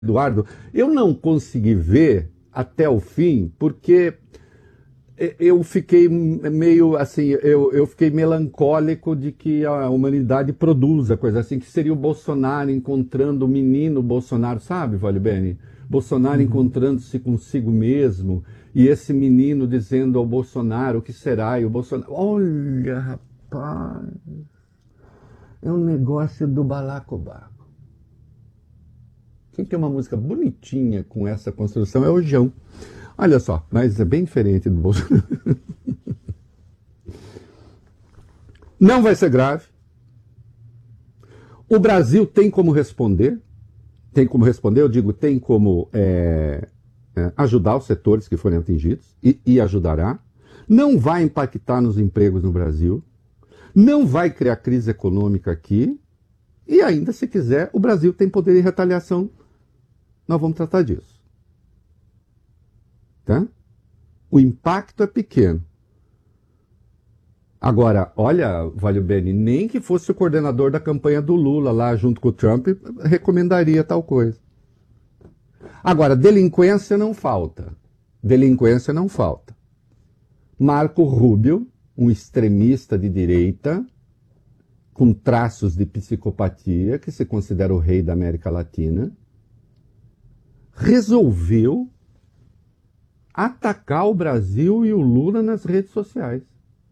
Eduardo, eu não consegui ver até o fim, porque eu fiquei meio assim, eu fiquei melancólico de que a humanidade produza coisa assim, que seria o Bolsonaro encontrando o menino Bolsonaro, sabe, Vale Bene? Bolsonaro encontrando-se consigo mesmo, e esse menino dizendo ao Bolsonaro o que será, e o Bolsonaro, olha, rapaz, é um negócio do balacobaco. Quem tem uma música bonitinha com essa construção é o João. Olha só, mas é bem diferente do Bolsonaro. Não vai ser grave. O Brasil tem como responder. Tem como responder, eu digo, tem como ajudar os setores que forem atingidos, e ajudará. Não vai impactar nos empregos no Brasil. Não vai criar crise econômica aqui. E ainda, se quiser, o Brasil tem poder de retaliação. Nós vamos tratar disso. Tá? O impacto é pequeno. Agora, olha, Vale Bene, nem que fosse o coordenador da campanha do Lula lá junto com o Trump, recomendaria tal coisa. Agora, delinquência não falta. Delinquência não falta. Marco Rubio, um extremista de direita, com traços de psicopatia, que se considera o rei da América Latina, resolveu atacar o Brasil e o Lula nas redes sociais.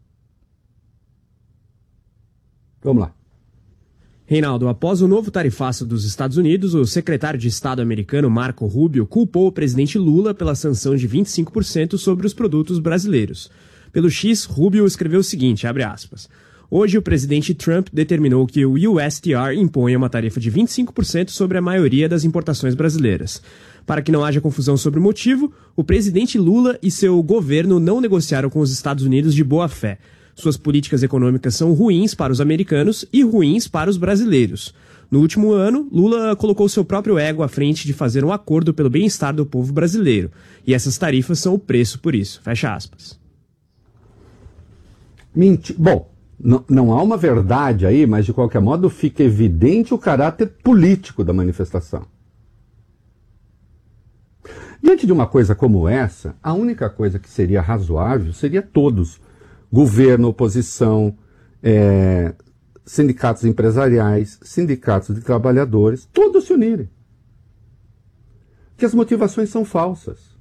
Vamos lá. Reinaldo, após o novo tarifaço dos Estados Unidos, o secretário de Estado americano Marco Rubio culpou o presidente Lula pela sanção de 25% sobre os produtos brasileiros. Pelo X, Rubio escreveu o seguinte, abre aspas, hoje o presidente Trump determinou que o USTR imponha uma tarifa de 25% sobre a maioria das importações brasileiras. Para que não haja confusão sobre o motivo, o presidente Lula e seu governo não negociaram com os Estados Unidos de boa fé. Suas políticas econômicas são ruins para os americanos e ruins para os brasileiros. No último ano, Lula colocou seu próprio ego à frente de fazer um acordo pelo bem-estar do povo brasileiro. E essas tarifas são o preço por isso. Fecha aspas. Bom, não há uma verdade aí, mas de qualquer modo fica evidente o caráter político da manifestação. Diante de uma coisa como essa, a única coisa que seria razoável seria todos, governo, oposição, sindicatos empresariais, sindicatos de trabalhadores, todos se unirem. Que as motivações são falsas.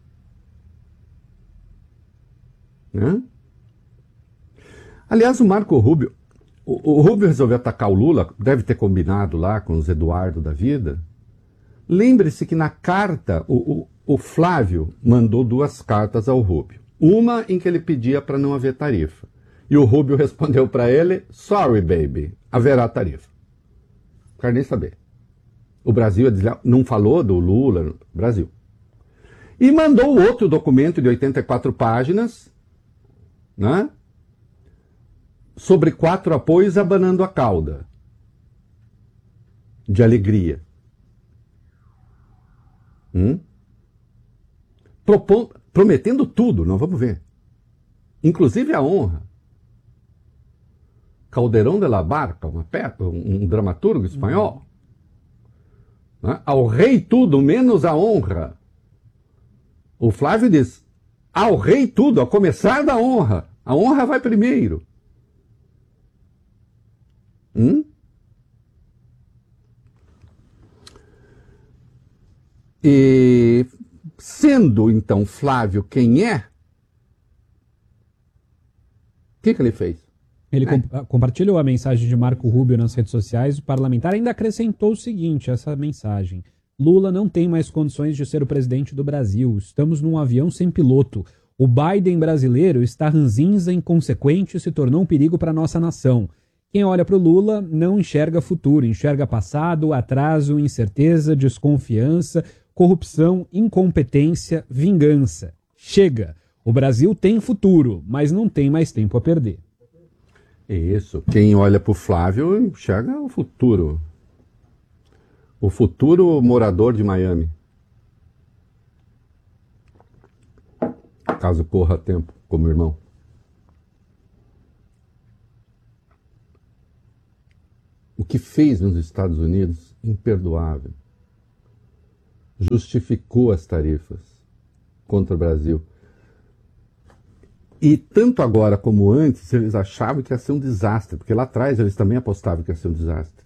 Né? Aliás, o Marco Rubio, o Rubio resolveu atacar o Lula, deve ter combinado lá com os Eduardo da vida. Lembre-se que na carta, o Flávio mandou 2 cartas ao Rubio. Uma em que ele pedia para não haver tarifa. E o Rubio respondeu para ele, sorry baby, haverá tarifa. Não quero nem saber. O Brasil não falou do Lula, Brasil. E mandou outro documento de 84 páginas, né? Sobre 4 apoios abanando a cauda. De alegria. Prometendo tudo, nós vamos ver. Inclusive a honra. Calderón de la Barca, um dramaturgo espanhol. Né? Ao rei tudo, menos a honra. O Flávio diz, ao rei tudo, a começar da honra. A honra vai primeiro. E sendo então Flávio quem é, o que ele fez? Ele compartilhou a mensagem de Marco Rubio nas redes sociais. O parlamentar ainda acrescentou o seguinte, essa mensagem. Lula não tem mais condições de ser o presidente do Brasil. Estamos num avião sem piloto. O Biden brasileiro está ranzinza, inconsequente e se tornou um perigo para a nossa nação. Quem olha para o Lula não enxerga futuro, enxerga passado, atraso, incerteza, desconfiança, corrupção, incompetência, vingança. Chega! O Brasil tem futuro, mas não tem mais tempo a perder. Isso. Quem olha para o Flávio enxerga o futuro. O futuro morador de Miami. Caso corra tempo, como irmão. O que fez nos Estados Unidos, imperdoável. justificou as tarifas contra o Brasil. E tanto agora como antes, eles achavam que ia ser um desastre, porque lá atrás eles também apostavam que ia ser um desastre.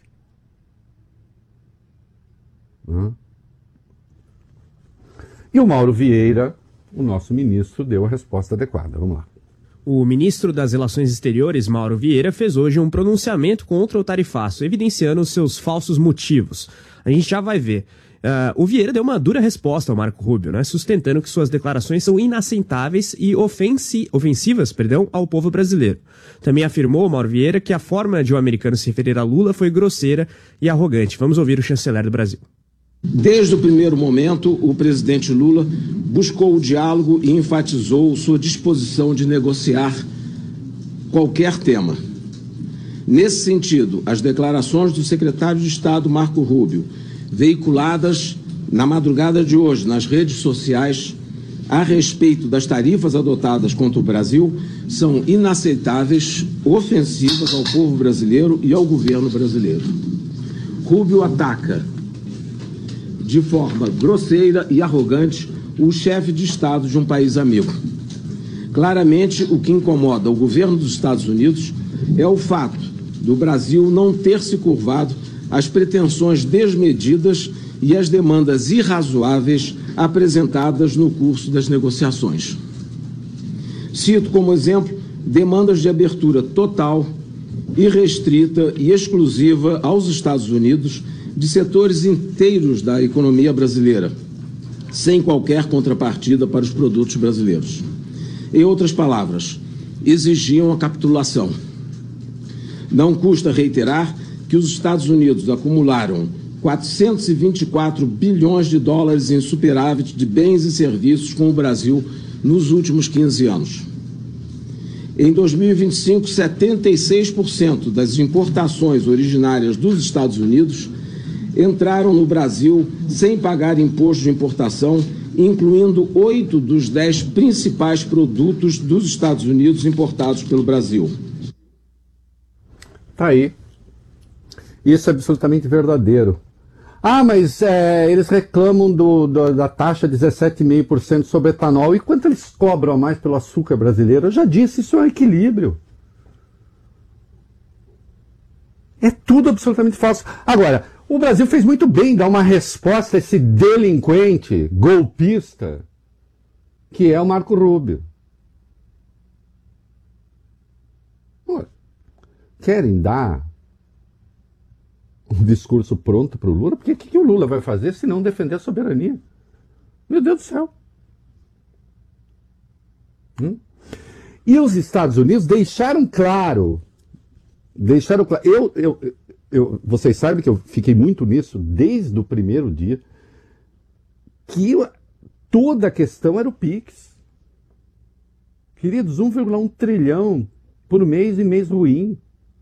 E o Mauro Vieira, o nosso ministro, deu a resposta adequada. Vamos lá. O ministro das Relações Exteriores, Mauro Vieira, fez hoje um pronunciamento contra o tarifaço, evidenciando os seus falsos motivos. A gente já vai ver. O Vieira deu uma dura resposta ao Marco Rubio, né, sustentando que suas declarações são inaceitáveis e ofensivas ao povo brasileiro. Também afirmou, Mauro Vieira, que a forma de o americano se referir a Lula foi grosseira e arrogante. Vamos ouvir o chanceler do Brasil. Desde o primeiro momento, o presidente Lula buscou o diálogo e enfatizou sua disposição de negociar qualquer tema. Nesse sentido, as declarações do secretário de Estado, Marco Rubio, veiculadas na madrugada de hoje nas redes sociais a respeito das tarifas adotadas contra o Brasil são inaceitáveis, ofensivas ao povo brasileiro e ao governo brasileiro. Rubio ataca de forma grosseira e arrogante o chefe de Estado de um país amigo. Claramente, o que incomoda o governo dos Estados Unidos é o fato do Brasil não ter se curvado às pretensões desmedidas e às demandas irrazoáveis apresentadas no curso das negociações. Cito como exemplo demandas de abertura total, irrestrita e exclusiva aos Estados Unidos de setores inteiros da economia brasileira, sem qualquer contrapartida para os produtos brasileiros. Em outras palavras, exigiam a capitulação. Não custa reiterar que os Estados Unidos acumularam 424 bilhões de dólares em superávit de bens e serviços com o Brasil nos últimos 15 anos. Em 2025, 76% das importações originárias dos Estados Unidos entraram no Brasil sem pagar imposto de importação, incluindo 8 dos 10 principais produtos dos Estados Unidos importados pelo Brasil. Tá aí. Isso é absolutamente verdadeiro. Mas eles reclamam da taxa de 17,5% sobre etanol. E quanto eles cobram a mais pelo açúcar brasileiro? Eu já disse, isso é um equilíbrio. É tudo absolutamente falso. Agora, o Brasil fez muito bem em dar uma resposta a esse delinquente, golpista, que é o Marco Rubio. Querem dar um discurso pronto para o Lula? Porque o que o Lula vai fazer se não defender a soberania? Meu Deus do céu. E os Estados Unidos deixaram claro, vocês sabem que eu fiquei muito nisso desde o primeiro dia, que toda a questão era o PIX. Queridos, 1,1 trilhão por mês e mês ruim.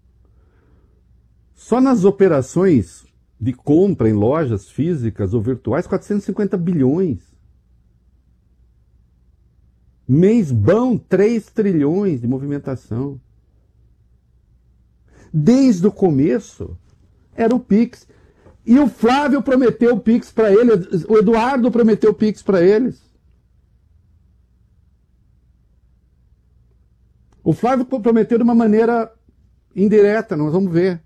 Só nas operações de compra em lojas físicas ou virtuais, 450 bilhões. Mês bom, 3 trilhões de movimentação. Desde o começo, era o PIX. E o Flávio prometeu o PIX para ele, o Eduardo prometeu o PIX para eles. O Flávio prometeu de uma maneira indireta, nós vamos ver.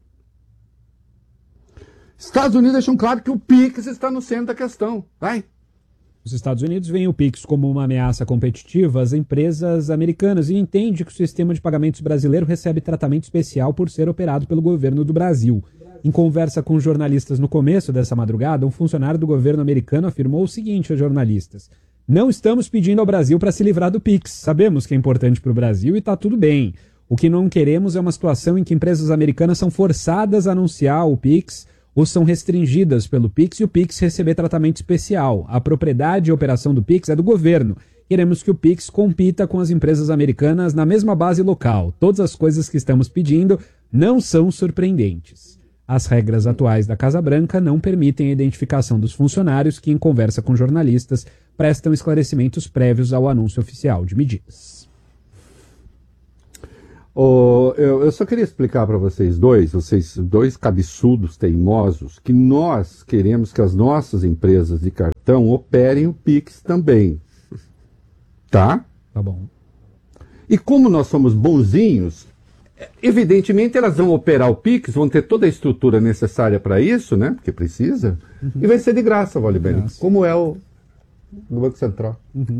Estados Unidos deixam claro que o PIX está no centro da questão. Vai. Os Estados Unidos veem o PIX como uma ameaça competitiva às empresas americanas e entende que o sistema de pagamentos brasileiro recebe tratamento especial por ser operado pelo governo do Brasil. Em conversa com jornalistas no começo dessa madrugada, um funcionário do governo americano afirmou o seguinte aos jornalistas: não estamos pedindo ao Brasil para se livrar do PIX. Sabemos que é importante para o Brasil e está tudo bem. O que não queremos é uma situação em que empresas americanas são forçadas a anunciar o PIX ou são restringidas pelo PIX e o PIX receber tratamento especial. A propriedade e operação do PIX é do governo. Queremos que o PIX compita com as empresas americanas na mesma base local. Todas as coisas que estamos pedindo não são surpreendentes. As regras atuais da Casa Branca não permitem a identificação dos funcionários que, em conversa com jornalistas, prestam esclarecimentos prévios ao anúncio oficial de medidas. Eu só queria explicar para vocês dois cabeçudos teimosos, que nós queremos que as nossas empresas de cartão operem o Pix também. Tá? Tá bom. E como nós somos bonzinhos, evidentemente elas vão operar o Pix, vão ter toda a estrutura necessária para isso, né? Porque precisa. E vai ser de graça, Vale Bene, como é o do Banco Central.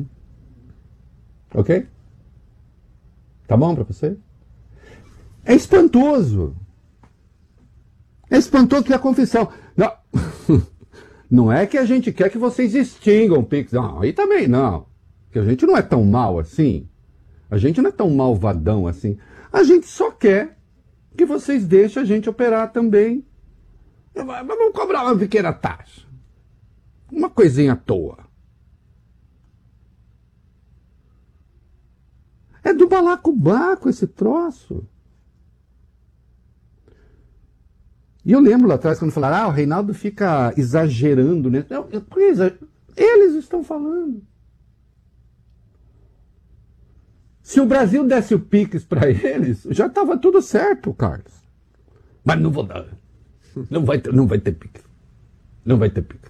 Ok? Tá bom para você? É espantoso. É espantoso que a confissão. Não, não é que a gente quer que vocês extingam o Pix. Não, aí também não. Porque a gente não é tão mal assim. A gente não é tão malvadão assim. A gente só quer que vocês deixem a gente operar também. Vamos cobrar uma pequena taxa. Uma coisinha à toa. É do balacobaco esse troço. E eu lembro lá atrás quando falaram, o Reinaldo fica exagerando, né? Não, eles estão falando. Se o Brasil desse o Pix para eles, já estava tudo certo, Carlos. Mas não vou dar. Não vai ter Pix. Não vai ter Pix.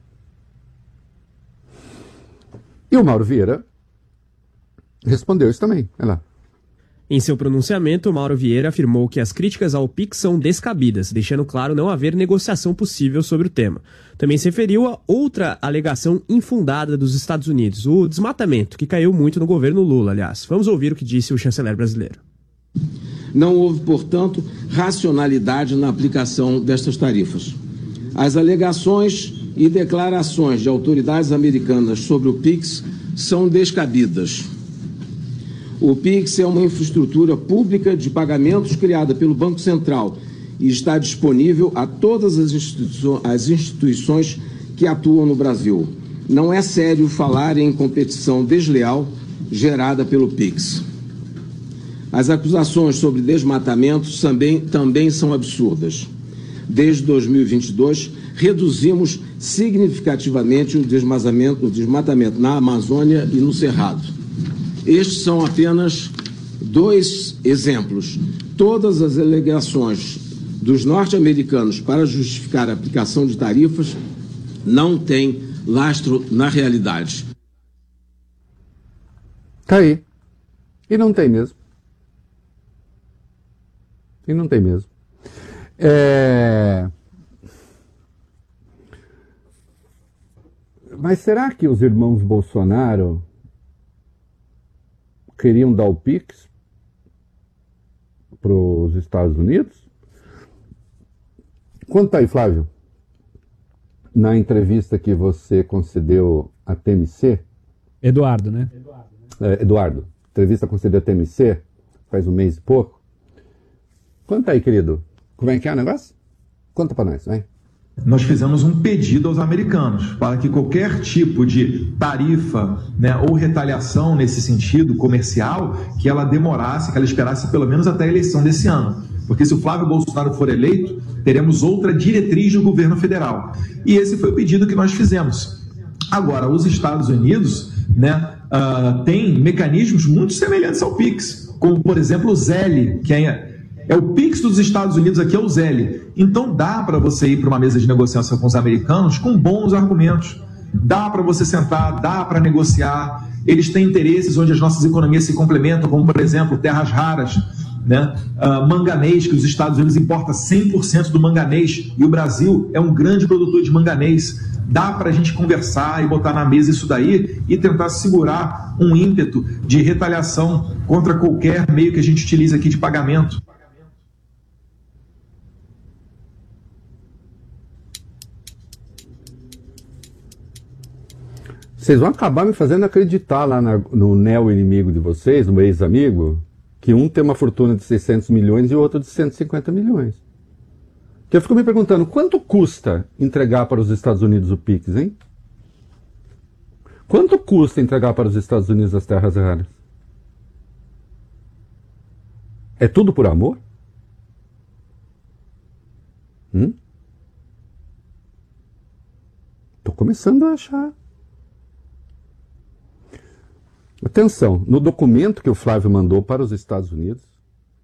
E o Mauro Vieira respondeu isso também. Olha lá. Em seu pronunciamento, Mauro Vieira afirmou que as críticas ao PIX são descabidas, deixando claro não haver negociação possível sobre o tema. Também se referiu a outra alegação infundada dos Estados Unidos, o desmatamento, que caiu muito no governo Lula, aliás. Vamos ouvir o que disse o chanceler brasileiro. Não houve, portanto, racionalidade na aplicação destas tarifas. As alegações e declarações de autoridades americanas sobre o PIX são descabidas. O PIX é uma infraestrutura pública de pagamentos criada pelo Banco Central e está disponível a todas as instituições que atuam no Brasil. Não é sério falar em competição desleal gerada pelo PIX. As acusações sobre desmatamento também são absurdas. Desde 2022, reduzimos significativamente o desmatamento na Amazônia e no Cerrado. Estes são apenas dois exemplos. Todas as alegações dos norte-americanos para justificar a aplicação de tarifas não têm lastro na realidade. Tá aí. E não tem mesmo. E não tem mesmo. Mas será que os irmãos Bolsonaro queriam dar o Pix para os Estados Unidos? Conta aí, Flávio. Na entrevista que você concedeu à TMC... Eduardo, né? Eduardo. Entrevista concedida à TMC, faz um mês e pouco. Conta aí, querido. Como é que é o negócio? Conta para nós, vai. Nós fizemos um pedido aos americanos para que qualquer tipo de tarifa, né, ou retaliação nesse sentido comercial, que ela demorasse, que ela esperasse pelo menos até a eleição desse ano. Porque se o Flávio Bolsonaro for eleito, teremos outra diretriz do governo federal. E esse foi o pedido que nós fizemos. Agora, os Estados Unidos, né, têm mecanismos muito semelhantes ao PIX, como, por exemplo, o ZEL, que é o PIX dos Estados Unidos, aqui é o ZEL. Então dá para você ir para uma mesa de negociação com os americanos com bons argumentos. Dá para você sentar, dá para negociar. Eles têm interesses onde as nossas economias se complementam, como, por exemplo, terras raras, né? Manganês, que os Estados Unidos importa 100% do manganês, e o Brasil é um grande produtor de manganês. Dá para a gente conversar e botar na mesa isso daí e tentar segurar um ímpeto de retaliação contra qualquer meio que a gente utilize aqui de pagamento. Vocês vão acabar me fazendo acreditar lá no neo-inimigo de vocês, no ex-amigo, que um tem uma fortuna de 600 milhões e o outro de 150 milhões. Que eu fico me perguntando, quanto custa entregar para os Estados Unidos o Pix, hein? Quanto custa entregar para os Estados Unidos as terras raras? É tudo por amor? Tô começando a achar. Atenção, no documento que o Flávio mandou para os Estados Unidos,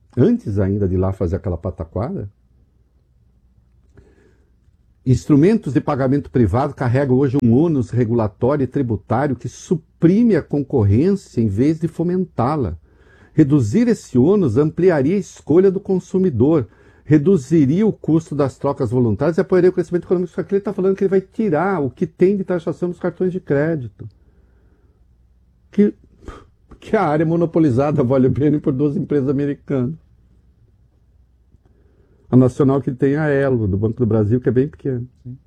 antes ainda de ir lá fazer aquela pataquada. Instrumentos de pagamento privado carregam hoje um ônus regulatório e tributário que suprime a concorrência em vez de fomentá-la. Reduzir esse ônus ampliaria a escolha do consumidor, reduziria o custo das trocas voluntárias e apoiaria o crescimento econômico. Só que ele está falando que ele vai tirar o que tem de taxação dos cartões de crédito. Que a área monopolizada vale bem por 2 empresas americanas. A nacional que tem a Elo, do Banco do Brasil, que é bem pequena.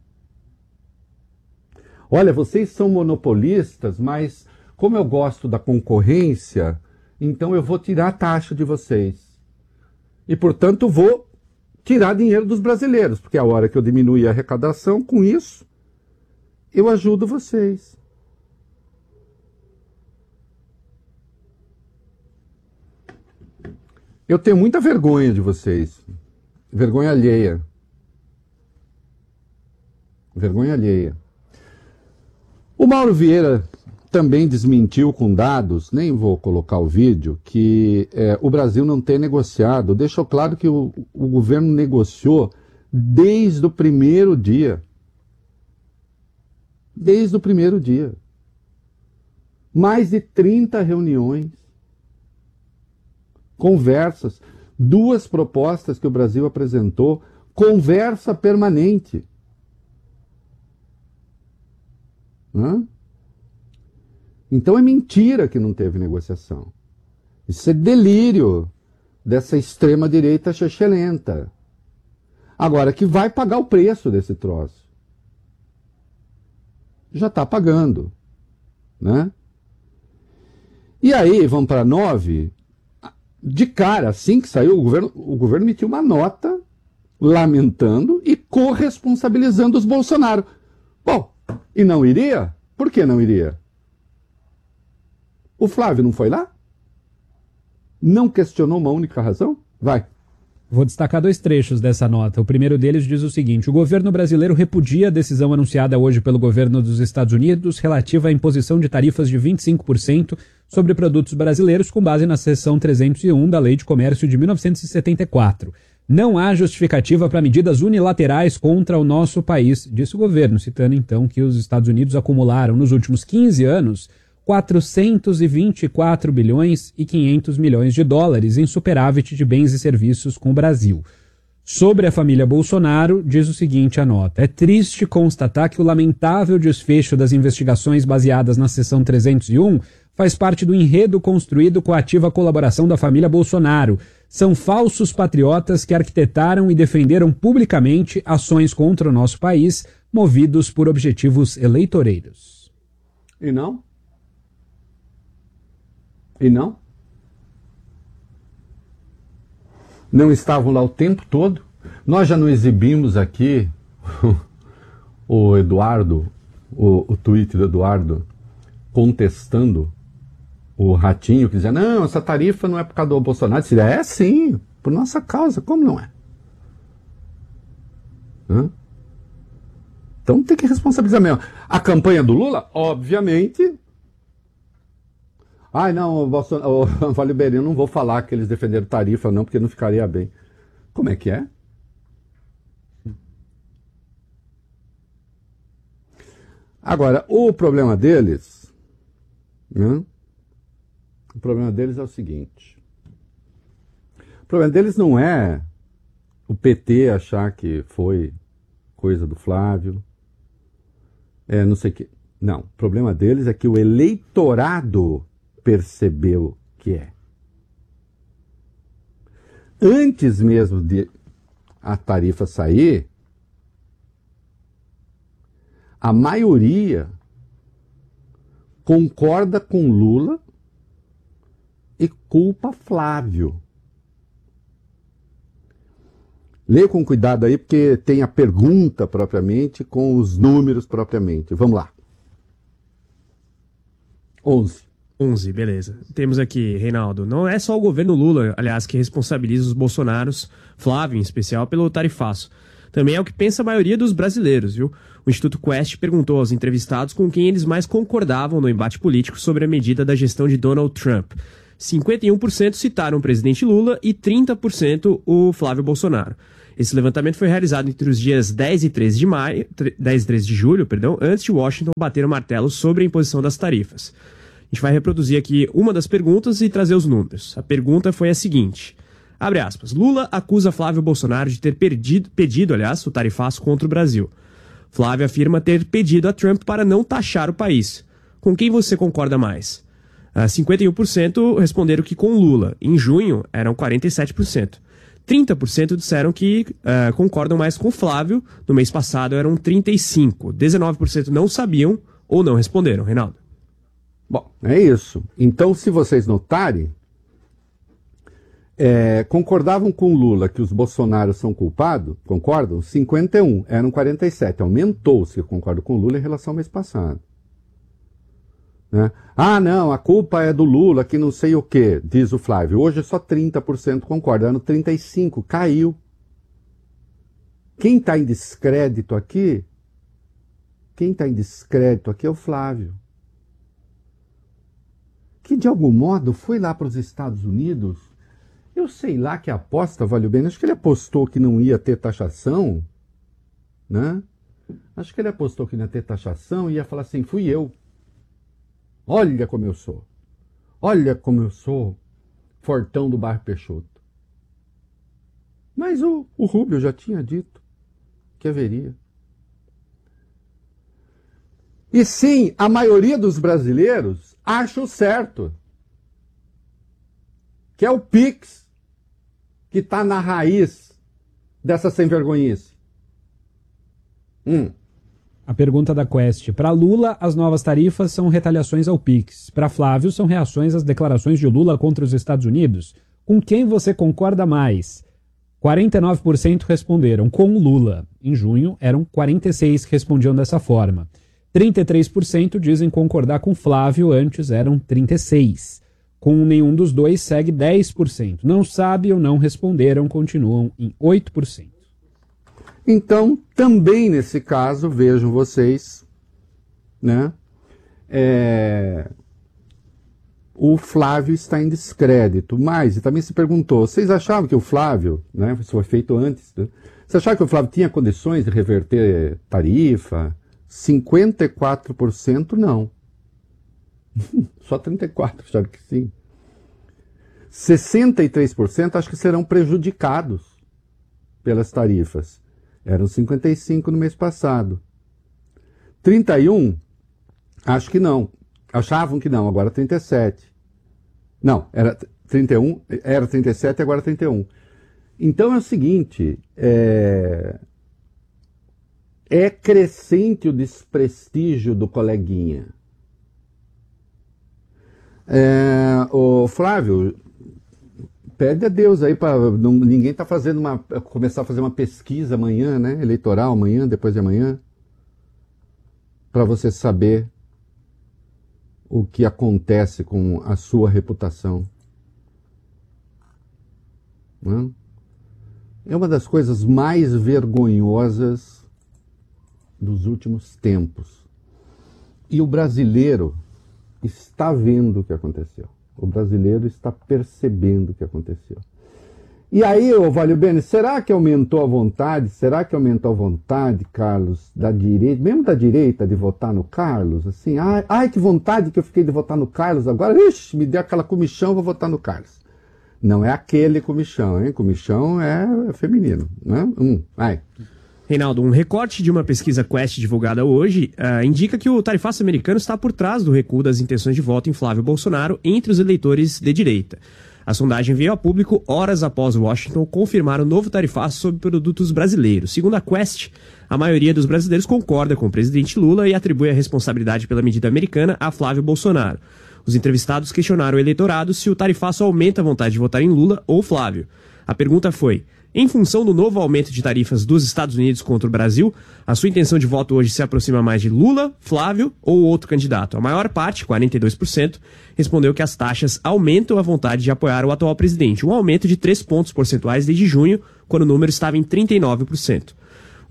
Olha, vocês são monopolistas, mas como eu gosto da concorrência, então eu vou tirar a taxa de vocês. E, portanto, vou tirar dinheiro dos brasileiros, porque a hora que eu diminuir a arrecadação, com isso, eu ajudo vocês. Eu tenho muita vergonha de vocês. Vergonha alheia. Vergonha alheia. O Mauro Vieira também desmentiu com dados, nem vou colocar o vídeo, que o Brasil não tem negociado. Deixou claro que o governo negociou desde o primeiro dia. Desde o primeiro dia. Mais de 30 reuniões. Conversas. 2 propostas que o Brasil apresentou, conversa permanente. Então é mentira que não teve negociação. Isso é delírio dessa extrema-direita chechelenta. Agora, que vai pagar o preço desse troço. Já está pagando. Né? E aí, vamos para 9... De cara, assim que saiu, o governo emitiu uma nota lamentando e corresponsabilizando os Bolsonaro. Bom, e não iria? Por que não iria? O Flávio não foi lá? Não questionou uma única razão? Vai. Vou destacar 2 trechos dessa nota. O primeiro deles diz o seguinte: o governo brasileiro repudia a decisão anunciada hoje pelo governo dos Estados Unidos relativa à imposição de tarifas de 25% sobre produtos brasileiros com base na seção 301 da Lei de Comércio de 1974. Não há justificativa para medidas unilaterais contra o nosso país, disse o governo, citando então que os Estados Unidos acumularam nos últimos 15 anos 424 bilhões e 500 milhões de dólares em superávit de bens e serviços com o Brasil. Sobre a família Bolsonaro, diz o seguinte a nota: é triste constatar que o lamentável desfecho das investigações baseadas na seção 301 faz parte do enredo construído com a ativa colaboração da família Bolsonaro. São falsos patriotas que arquitetaram e defenderam publicamente ações contra o nosso país, movidos por objetivos eleitoreiros. E não? E não? Não estavam lá o tempo todo? Nós já não exibimos aqui o Eduardo, o tweet do Eduardo, contestando o Ratinho, que dizia, não, essa tarifa não é por causa do Bolsonaro. Dizia, é sim, por nossa causa, como não é? Então tem que responsabilizar mesmo. A campanha do Lula, obviamente... Ai, não, o Vale Bem, eu não vou falar que eles defenderam tarifa, não, porque não ficaria bem. Como é que é? Agora, o problema deles, né? O problema deles é o seguinte. O problema deles não é o PT achar que foi coisa do Flávio, não sei o quê. Não, o problema deles é que o eleitorado percebeu que é. Antes mesmo de a tarifa sair, a maioria concorda com Lula e culpa Flávio. Leia com cuidado aí, porque tem a pergunta propriamente com os números propriamente. Vamos lá. 11, beleza. Temos aqui, Reinaldo, não é só o governo Lula, aliás, que responsabiliza os Bolsonaros, Flávio em especial, pelo tarifaço. Também é o que pensa a maioria dos brasileiros, viu? O Instituto Quest perguntou aos entrevistados com quem eles mais concordavam no embate político sobre a medida da gestão de Donald Trump. 51% citaram o presidente Lula e 30% o Flávio Bolsonaro. Esse levantamento foi realizado entre os dias 10 e 13 de julho, antes de Washington bater o martelo sobre a imposição das tarifas. A gente vai reproduzir aqui uma das perguntas e trazer os números. A pergunta foi a seguinte, abre aspas, Lula acusa Flávio Bolsonaro de ter pedido, o tarifaço contra o Brasil. Flávio afirma ter pedido a Trump para não taxar o país. Com quem você concorda mais? 51% responderam que com Lula. Em junho, eram 47%. 30% disseram que concordam mais com Flávio. No mês passado, eram 35%. 19% não sabiam ou não responderam. Reinaldo. Bom, é isso. Então, se vocês notarem, concordavam com Lula que os Bolsonaros são culpados, concordam? 51%, eram 47%. Aumentou-se, eu concordo com Lula em relação ao mês passado. Né? Ah, não, a culpa é do Lula, que não sei o quê, diz o Flávio. Hoje só 30% concorda, ano 35%, caiu. Quem está em descrédito aqui? É o Flávio. Que de algum modo foi lá para os Estados Unidos. Eu sei lá que aposta, valeu bem. Acho que ele apostou que não ia ter taxação, né? Acho que ele apostou que não ia ter taxação e ia falar assim, fui eu. Olha como eu sou. Olha como eu sou fortão do bairro Peixoto. Mas o Rubio já tinha dito que haveria. E sim, a maioria dos brasileiros acha o certo. Que é o Pix que está na raiz dessa sem-vergonhice. A pergunta da Quest. Para Lula, as novas tarifas são retaliações ao Pix. Para Flávio, são reações às declarações de Lula contra os Estados Unidos. Com quem você concorda mais? 49% responderam com Lula. Em junho, eram 46% que respondiam dessa forma. 33% dizem concordar com Flávio, antes eram 36%. Com nenhum dos dois, segue 10%. Não sabe ou não responderam, continuam em 8%. Então, também nesse caso, vejam vocês, né? O Flávio está em descrédito. Mas, e também se perguntou, vocês achavam que o Flávio, né? Isso foi feito antes, né? Você achava que o Flávio tinha condições de reverter tarifa? 54% não. Só 34% acharam que sim. 63% acho que serão prejudicados pelas tarifas. Eram 55% no mês passado. 31%, acho que não. Achavam que não, agora 37%. Não, era 31%, era 37% agora 31%. Então é o seguinte, é crescente o desprestígio do coleguinha. O Flávio, pede a Deus aí para ninguém está fazendo começar a fazer uma pesquisa amanhã, né? Eleitoral amanhã, depois de amanhã, para você saber o que acontece com a sua reputação. Né? É uma das coisas mais vergonhosas dos últimos tempos. E o brasileiro está vendo o que aconteceu. O brasileiro está percebendo o que aconteceu. E aí, Valio Bene, será que aumentou a vontade? Será que aumentou a vontade, Carlos, da direita, mesmo da direita, de votar no Carlos? Assim, ai, que vontade que eu fiquei de votar no Carlos agora. Ixi, me deu aquela comichão, vou votar no Carlos. Não é aquele comichão, hein? Comichão é feminino, né? Vai. Reinaldo, um recorte de uma pesquisa Quest divulgada hoje indica que o tarifaço americano está por trás do recuo das intenções de voto em Flávio Bolsonaro entre os eleitores de direita. A sondagem veio a público horas após Washington confirmar o novo tarifaço sobre produtos brasileiros. Segundo a Quest, a maioria dos brasileiros concorda com o presidente Lula e atribui a responsabilidade pela medida americana a Flávio Bolsonaro. Os entrevistados questionaram o eleitorado se o tarifaço aumenta a vontade de votar em Lula ou Flávio. A pergunta foi: em função do novo aumento de tarifas dos Estados Unidos contra o Brasil, a sua intenção de voto hoje se aproxima mais de Lula, Flávio ou outro candidato? A maior parte, 42%, respondeu que as taxas aumentam a vontade de apoiar o atual presidente, um aumento de 3 pontos percentuais desde junho, quando o número estava em 39%.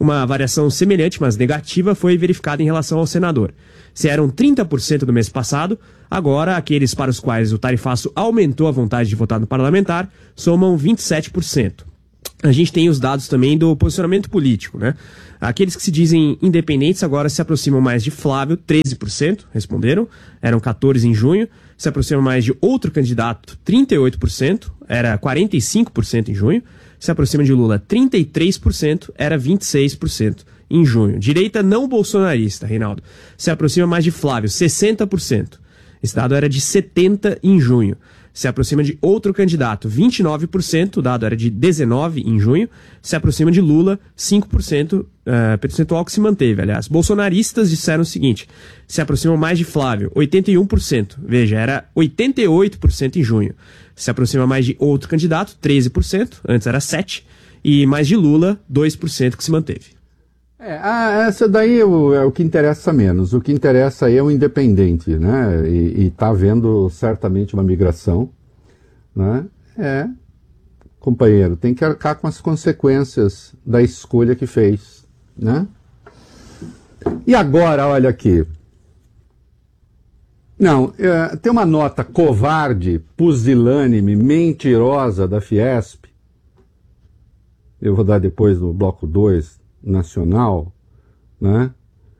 Uma variação semelhante, mas negativa, foi verificada em relação ao senador. Se eram 30% do mês passado, agora aqueles para os quais o tarifaço aumentou a vontade de votar no parlamentar somam 27%. A gente tem os dados também do posicionamento político, né? Aqueles que se dizem independentes agora se aproximam mais de Flávio, 13% responderam, eram 14% em junho. Se aproximam mais de outro candidato, 38%, era 45% em junho. Se aproxima de Lula, 33%, era 26% em junho. Direita não bolsonarista, Reinaldo, se aproxima mais de Flávio, 60%. Esse dado era de 70% em junho. Se aproxima de outro candidato, 29%, o dado era de 19% em junho. Se aproxima de Lula, 5%, percentual que se manteve, aliás. Bolsonaristas disseram o seguinte, se aproximam mais de Flávio, 81%. Veja, era 88% em junho. Se aproxima mais de outro candidato, 13%, antes era 7%. E mais de Lula, 2% que se manteve. Essa daí é o que interessa menos. O que interessa aí é o independente, né? E está havendo certamente uma migração, né? Companheiro, tem que arcar com as consequências da escolha que fez, né? E agora, olha aqui. Não, tem uma nota covarde, pusilânime, mentirosa da Fiesp. Eu vou dar depois no bloco 2, nacional, né?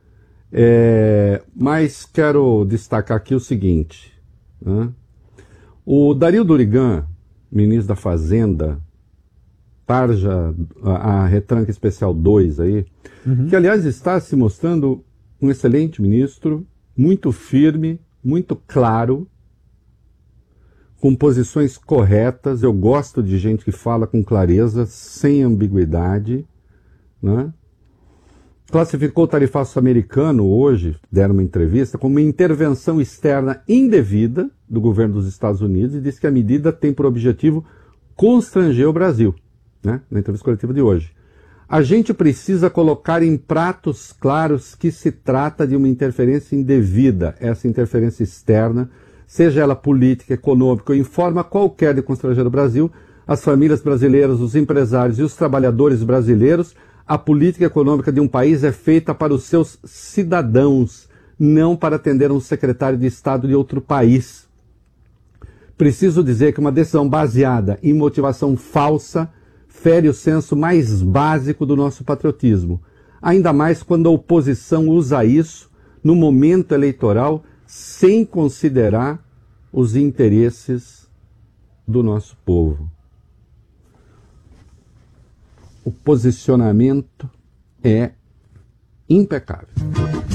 Mas quero destacar aqui o seguinte, né? O Dario Durigan, ministro da Fazenda, tarja a retranca especial 2 aí, que aliás está se mostrando um excelente ministro, muito firme, muito claro, com posições corretas. Eu gosto de gente que fala com clareza, sem ambiguidade, né? Classificou o tarifaço americano hoje, deram uma entrevista, como uma intervenção externa indevida do governo dos Estados Unidos e disse que a medida tem por objetivo constranger o Brasil, né? Na entrevista coletiva de hoje. A gente precisa colocar em pratos claros que se trata de uma interferência indevida, essa interferência externa, seja ela política, econômica ou em forma qualquer de constranger o Brasil, as famílias brasileiras, os empresários e os trabalhadores brasileiros. A política econômica de um país é feita para os seus cidadãos, não para atender um secretário de Estado de outro país. Preciso dizer que uma decisão baseada em motivação falsa fere o senso mais básico do nosso patriotismo, ainda mais quando a oposição usa isso no momento eleitoral sem considerar os interesses do nosso povo. O posicionamento é impecável.